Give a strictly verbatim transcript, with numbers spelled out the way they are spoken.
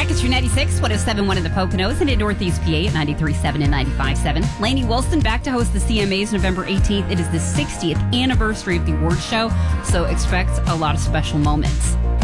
back. It's your ninety-six, one oh seven point one in the Poconos and in Northeast P A at ninety-three point seven and ninety-five point seven. Lainey Wilson back to host the C M As November eighteenth. It is the sixtieth anniversary of the award show, so expect a lot of special moments.